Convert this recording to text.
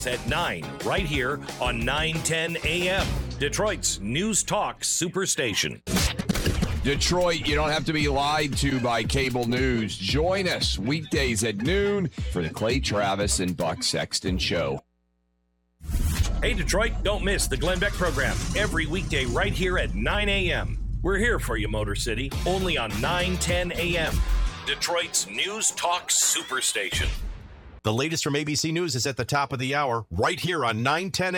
at 9, right here on 910 AM, Detroit's News Talk Superstation. Detroit, you don't have to be lied to by cable news. Join us weekdays at noon for the Clay Travis and Buck Sexton Show. Hey, Detroit, don't miss the Glenn Beck program every weekday right here at 9 a.m. We're here for you, Motor City, only on 910 a.m., Detroit's News Talk Superstation. The latest from ABC News is at the top of the hour, right here on 910